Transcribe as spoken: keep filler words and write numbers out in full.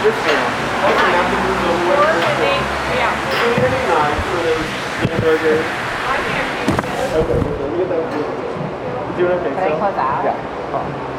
This one. Also, now to move over. Yeah. Nice for those hamburgers. Okay, let me get that. You doing okay? Can I close out? Yeah.